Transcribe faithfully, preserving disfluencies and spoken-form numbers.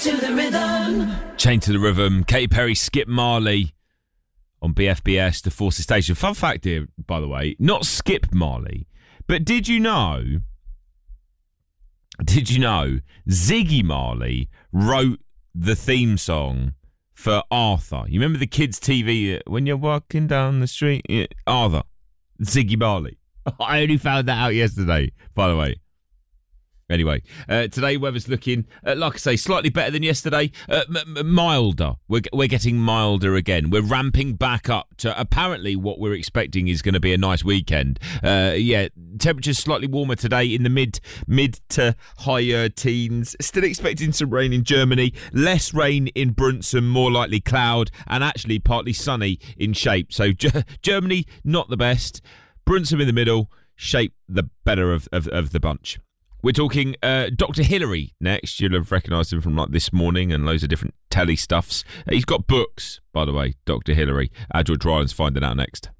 to the Rhythm. Chained to the Rhythm. Katy Perry, Skip Marley on B F B S, The Forces Station. Fun fact here, by the way, not Skip Marley, but did you know, did you know Ziggy Marley wrote the theme song for Arthur? You remember the kids' T V, uh, when you're walking down the street? Yeah, Arthur. Ziggy Marley. I only found that out yesterday, by the way. Anyway, uh, today weather's looking, uh, like I say, slightly better than yesterday. Uh, m- m- milder. We're we're getting milder again. We're ramping back up to apparently what we're expecting is going to be a nice weekend. Uh, yeah, temperatures slightly warmer today in the mid mid to higher teens. Still expecting some rain in Germany. Less rain in Brunson, more likely cloud, and actually partly sunny in shape. So G- Germany not the best. Brunson in the middle. Shape the better of of, of the bunch. We're talking uh, Doctor Hilary next. You'll have recognised him from like This Morning and loads of different telly stuffs. He's got books, by the way, Doctor Hilary. Adriel Dryland's finding out next.